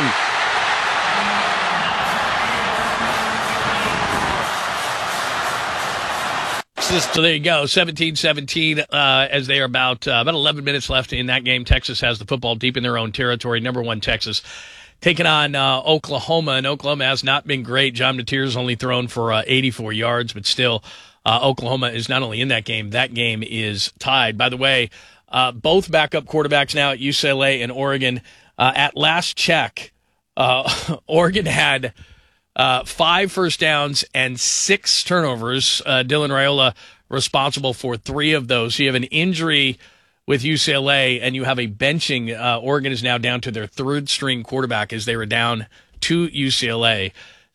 So there you go, 17-17 as they are about 11 minutes left in that game. Texas has the football deep in their own territory. Number one, Texas taking on Oklahoma, and Oklahoma has not been great. John Mateer's only thrown for 84 yards, but still Oklahoma is not only in that game is tied. By the way, both backup quarterbacks now at UCLA and Oregon. At last check, Oregon had 5 first downs and 6 turnovers. Dylan Raiola responsible for 3 of those. So you have an injury with UCLA, and you have a benching. Oregon is now down to their third-string quarterback as they were down to UCLA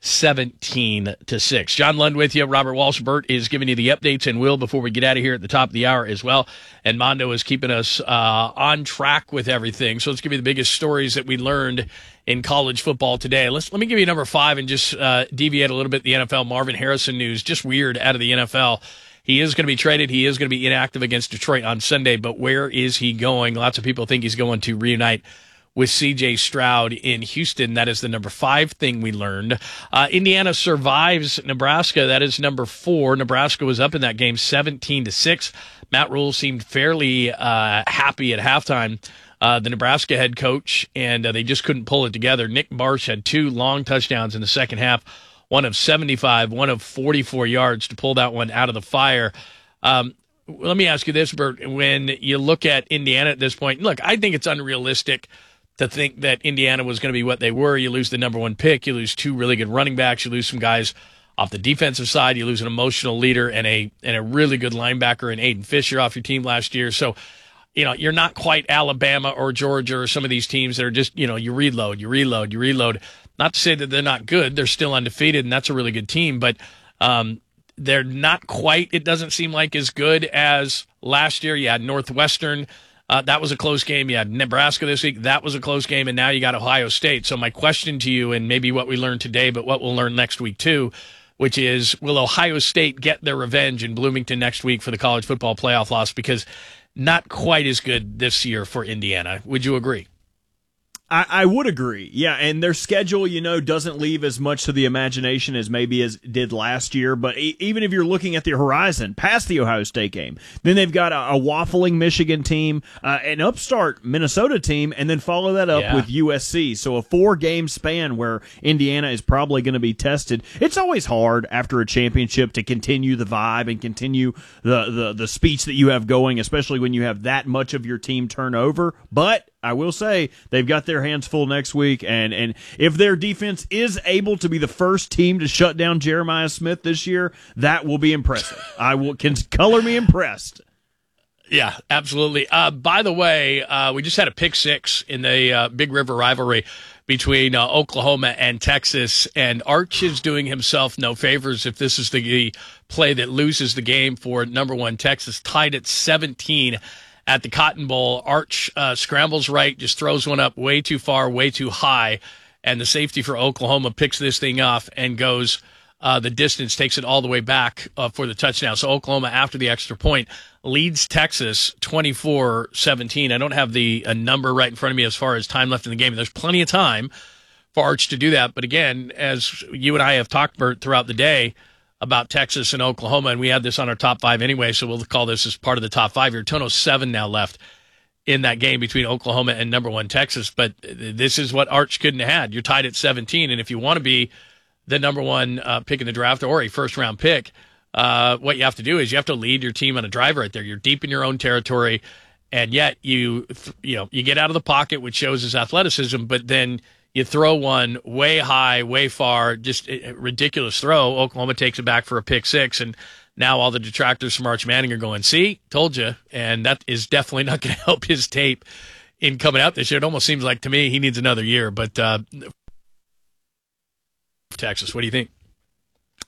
17-6. John Lund with you. Robert Walsh. Burt is giving you the updates, and Will, before we get out of here at the top of the hour as well. And Mondo is keeping us on track with everything. So let's give you the biggest stories that we learned in college football today. Let me give you number 5 and just deviate a little bit the NFL. Marvin Harrison news, just weird out of the NFL. He is going to be traded. He is going to be inactive against Detroit on Sunday, but where is he going? Lots of people think he's going to reunite with C.J. Stroud in Houston. That is the number 5 thing we learned. Indiana survives Nebraska. That is number 4. Nebraska was up in that game 17-6. Matt Rule seemed fairly happy at halftime, the Nebraska head coach, and they just couldn't pull it together. Nick Marsh had 2 long touchdowns in the second half, one of 75, one of 44 yards to pull that one out of the fire. Let me ask you this, Bert. When you look at Indiana at this point, look, I think it's unrealistic to think that Indiana was going to be what they were. You lose the number 1 pick. You lose 2 really good running backs. You lose some guys off the defensive side. You lose an emotional leader and a really good linebacker in Aiden Fisher off your team last year. So, you're not quite Alabama or Georgia or some of these teams that are just, you reload. Not to say that they're not good. They're still undefeated, and that's a really good team. But they're not quite, it doesn't seem like, as good as last year. You had Northwestern. That was a close game. You had Nebraska this week. That was a close game. And now you got Ohio State. So my question to you, and maybe what we learned today, but what we'll learn next week too, which is, will Ohio State get their revenge in Bloomington next week for the college football playoff loss? Because not quite as good this year for Indiana. Would you agree? I would agree. Yeah, and their schedule, doesn't leave as much to the imagination as maybe as did last year. But even if you're looking at the horizon past the Ohio State game, then they've got a waffling Michigan team, an upstart Minnesota team, and then follow that up with USC. So a 4-game span where Indiana is probably going to be tested. It's always hard after a championship to continue the vibe and continue the speech that you have going, especially when you have that much of your team turn over. But I will say they've got their hands full next week, and if their defense is able to be the first team to shut down Jeremiah Smith this year, that will be impressive. Can color me impressed. Yeah, absolutely. By the way, we just had a pick 6 in the Big River rivalry between Oklahoma and Texas, and Arch is doing himself no favors if this is the play that loses the game for number 1 Texas, tied at 17 at the Cotton Bowl. Arch scrambles right, just throws one up way too far, way too high, and the safety for Oklahoma picks this thing off and goes the distance, takes it all the way back for the touchdown. So Oklahoma, after the extra point, leads Texas 24-17. I don't have the number right in front of me as far as time left in the game. There's plenty of time for Arch to do that. But again, as you and I have talked, Bert, throughout the day about Texas and Oklahoma, and we had this on our top 5 anyway, so we'll call this as part of the top 5 here. Total 7 now left in that game between Oklahoma and number 1 Texas, but this is what Arch couldn't have had. You're tied at 17, and if you want to be the number 1 pick in the draft or a first-round pick, what you have to do is you have to lead your team on a drive right there. You're deep in your own territory, and yet you get out of the pocket, which shows his athleticism, but then you throw one way high, way far, just a ridiculous throw. Oklahoma takes it back for a pick 6, and now all the detractors from Arch Manning are going, see, told you, and that is definitely not going to help his tape in coming out this year. It almost seems like, to me, he needs another year, but Texas, what do you think?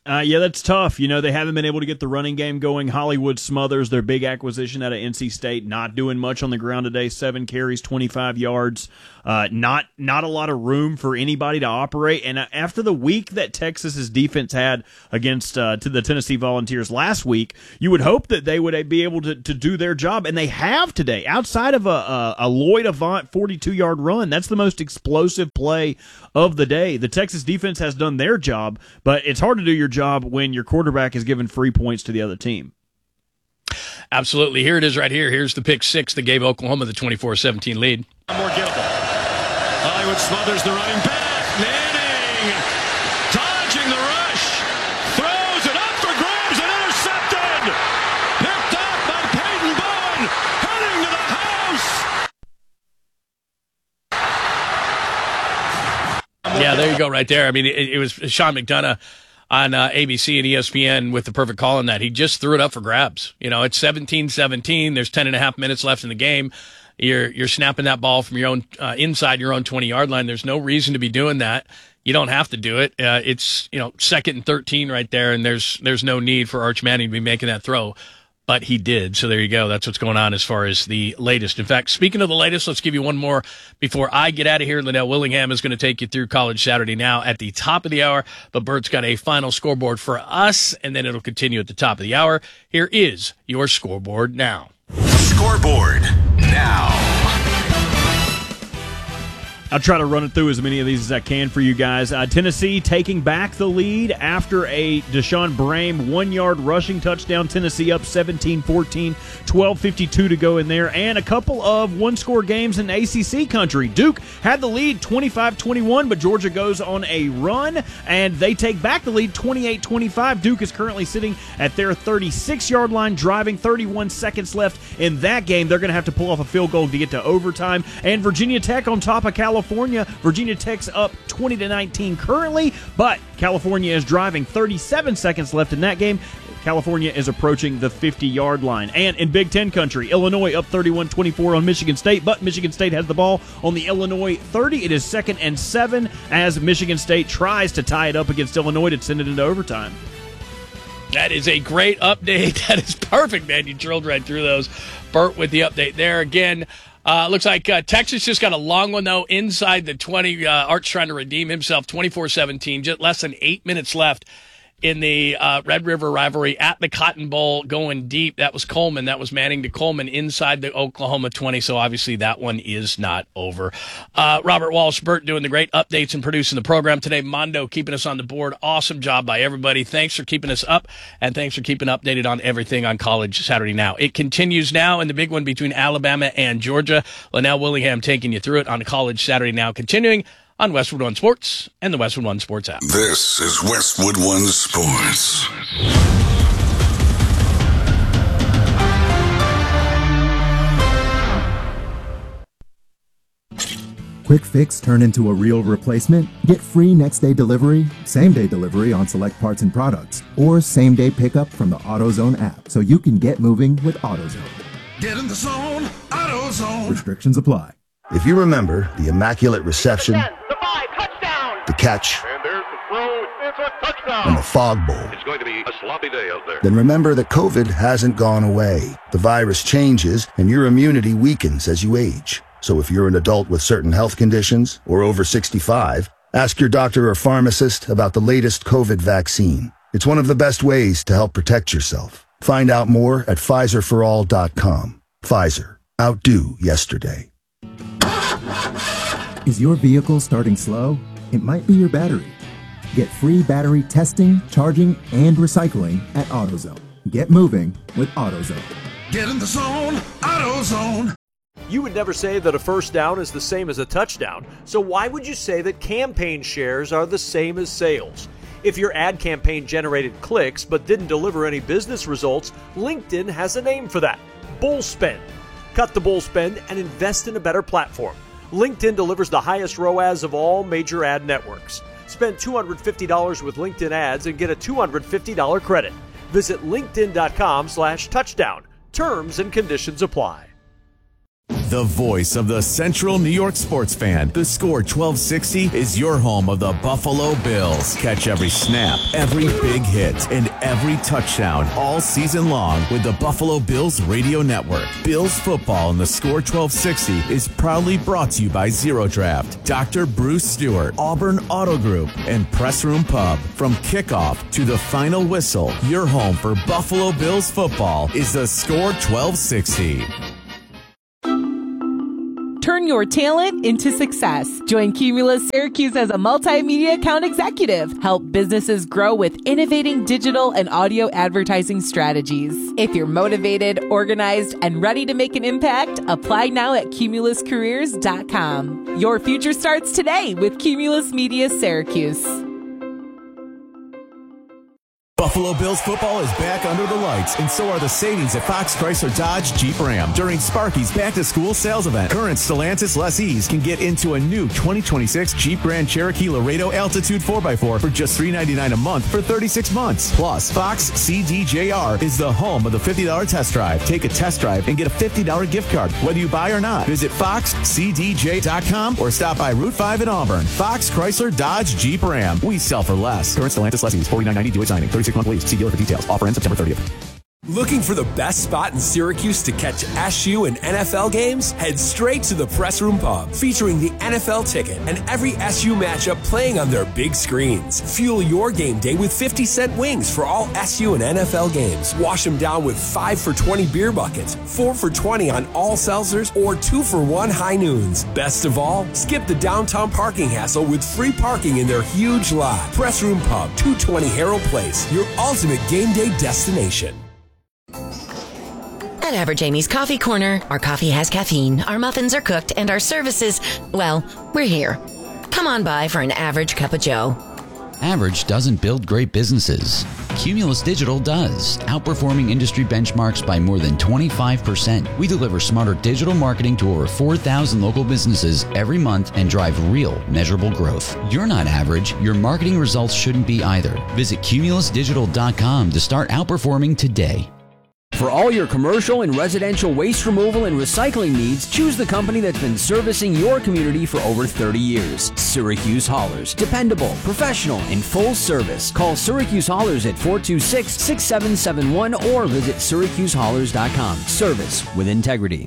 Yeah, that's tough. They haven't been able to get the running game going. Hollywood Smothers, their big acquisition out of NC State, not doing much on the ground today. 7 carries, 25 yards. Not a lot of room for anybody to operate. And after the week that Texas's defense had against to the Tennessee Volunteers last week, you would hope that they would be able to do their job, and they have today. Outside of a Lloyd Avant 42-yard run, that's the most explosive play of the day. The Texas defense has done their job, but it's hard to do your job when your quarterback is giving free points to the other team. Absolutely. Here it is right here. Here's the pick six that gave Oklahoma the 24-17 lead. More gettable. Hollywood Smothers, the running back. Manning dodging the rush. Throws it up for grabs and intercepted. Picked up by Peyton Bowen. Heading to the house. Yeah, there you go right there. I mean, it was Sean McDonough on ABC and ESPN with the perfect call on that. He just threw it up for grabs. It's 17-17. There's 10.5 minutes left in the game. You're snapping that ball from your own inside your own 20-yard line. There's no reason to be doing that. You don't have to do it. It's 2nd and 13 right there, and there's no need for Arch Manning to be making that throw. But he did. So there you go. That's what's going on as far as the latest. In fact, speaking of the latest, let's give you one more before I get out of here. Linnell Willingham is going to take you through College Saturday Now at the top of the hour. But Bert's got a final scoreboard for us, and then it'll continue at the top of the hour. Here is your scoreboard now. Scoreboard now. I'll try to run it through as many of these as I can for you guys. Tennessee taking back the lead after a Deshaun Brame 1-yard rushing touchdown. Tennessee up 17-14, 12:52 to go in there. And a couple of one-score games in ACC country. Duke had the lead 25-21, but Georgia goes on a run, and they take back the lead 28-25. Duke is currently sitting at their 36-yard line, driving 31 seconds left in that game. They're going to have to pull off a field goal to get to overtime. And Virginia Tech on top of California. Virginia Tech's up 20-19 currently, but California is driving 37 seconds left in that game. California is approaching the 50-yard line. And in Big Ten country, Illinois up 31-24 on Michigan State, but Michigan State has the ball on the Illinois 30. It is 2nd and 7 as Michigan State tries to tie it up against Illinois to send it into overtime. That is a great update. That is perfect, man. You drilled right through those. Bert with the update there. Again, looks like Texas just got a long one, though, inside the 20. Art's trying to redeem himself, 24-17, just less than 8 minutes left in the Red River rivalry at the Cotton Bowl, going deep. That was Coleman. That was Manning to Coleman inside the Oklahoma 20, so obviously that one is not over. Robert Walsh, Bert doing the great updates and producing the program today. Mondo keeping us on the board. Awesome job by everybody. Thanks for keeping us up, and thanks for keeping updated on everything on College Saturday Now. It continues now in the big one between Alabama and Georgia. Linnell Willingham taking you through it on College Saturday Now, continuing on Westwood One Sports and the Westwood One Sports app. This is Westwood One Sports. Quick fix turn into a real replacement? Get free next-day delivery, same-day delivery on select parts and products, or same-day pickup from the AutoZone app so you can get moving with AutoZone. Get in the zone, AutoZone. Restrictions apply. If you remember the immaculate reception, The 5, touchdown! the catch, And there's the throw, it's a touchdown! and the fog bowl, It's going to be a sloppy day out there. then remember that COVID hasn't gone away. The virus changes, and your immunity weakens as you age. So if you're an adult with certain health conditions or over 65, ask your doctor or pharmacist about the latest COVID vaccine. It's one of the best ways to help protect yourself. Find out more at PfizerForAll.com. Pfizer. Outdo yesterday. Is your vehicle starting slow? It might be your battery. Get free battery testing, charging, and recycling at AutoZone. Get moving with AutoZone. Get in the zone, AutoZone. You would never say that a first down is the same as a touchdown, so why would you say that campaign shares are the same as sales? If your ad campaign generated clicks but didn't deliver any business results, LinkedIn has a name for that: bull spend. Cut the bull spend and invest in a better platform. LinkedIn delivers the highest ROAS of all major ad networks. Spend $250 with LinkedIn ads and get a $250 credit. Visit linkedin.com/touchdown. Terms and conditions apply. the voice of the Central New York sports fan. The Score 1260 is your home of the Buffalo Bills. Catch every snap, every big hit, and every touchdown all season long with the Buffalo Bills Radio Network. Bills football in the Score 1260 is proudly brought to you by Zero Draft, Dr. Bruce Stewart, Auburn Auto Group, and Press Room Pub. From kickoff to the final whistle, your home for Buffalo Bills football is the Score 1260. Turn your talent into success. Join Cumulus Syracuse as a multimedia account executive. Help businesses grow with innovating digital and audio advertising strategies. If you're motivated, organized, and ready to make an impact, apply now at cumuluscareers.com. Your future starts today with Cumulus Media Syracuse. Buffalo Bills football is back under the lights, and so are the savings at Fox Chrysler Dodge Jeep Ram during Sparky's back-to-school sales event. Current Stellantis lessees can get into a new 2026 Jeep Grand Cherokee Laredo Altitude 4x4 for just $399 a month for 36 months. Plus, Fox CDJR is the home of the $50 test drive. Take a test drive and get a $50 gift card, whether you buy or not. Visit foxcdj.com or stop by Route 5 in Auburn. Fox Chrysler Dodge Jeep Ram. We sell for less. Current Stellantis lessees, $49.90 due at signing. 36-month lease. See dealer for details. Offer ends September 30th. Looking for the best spot in Syracuse to catch SU and NFL games? Head straight to the Press Room Pub, featuring the NFL ticket and every SU matchup playing on their big screens. Fuel your game day with 50-cent wings for all SU and NFL games. Wash them down with 5 for $20 beer buckets, 4 for $20 on all seltzers, or 2 for $1 high noons. Best of all, skip the downtown parking hassle with free parking in their huge lot. Press Room Pub, 220 Harold Place, your ultimate game day destination. At Average Amy's Coffee Corner, our coffee has caffeine, our muffins are cooked, and our services, well, we're here. Come on by for an average cup of joe. Average doesn't build great businesses. Cumulus Digital does, outperforming industry benchmarks by more than 25%. We deliver smarter digital marketing to over 4,000 local businesses every month and drive real, measurable growth. You're not average. Your marketing results shouldn't be either. Visit cumulusdigital.com to start outperforming today. For all your commercial and residential waste removal and recycling needs, choose the company that's been servicing your community for over 30 years. Syracuse Haulers. Dependable, professional, and full service. Call Syracuse Haulers at 426-6771 or visit syracusehaulers.com. Service with integrity.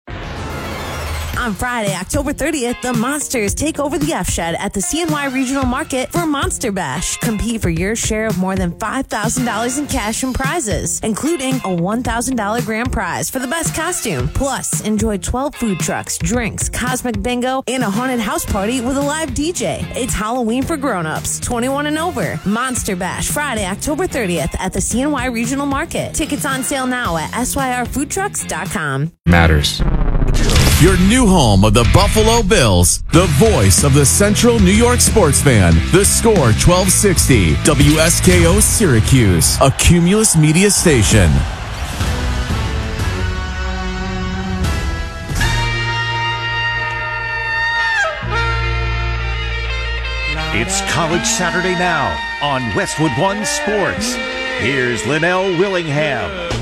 On Friday, October 30th, the Monsters take over the F-Shed at the CNY Regional Market for Monster Bash. Compete for your share of more than $5,000 in cash and prizes, including a $1,000 grand prize for the best costume. Plus, enjoy 12 food trucks, drinks, cosmic bingo, and a haunted house party with a live DJ. It's Halloween for grown-ups, 21 and over. Monster Bash, Friday, October 30th at the CNY Regional Market. Tickets on sale now at syrfoodtrucks.com. Matters. Your new home of the Buffalo Bills, the voice of the Central New York sports fan, the Score 1260, WSKO Syracuse, a Cumulus media station. It's College Saturday now on Westwood One Sports. Here's Linnell Willingham.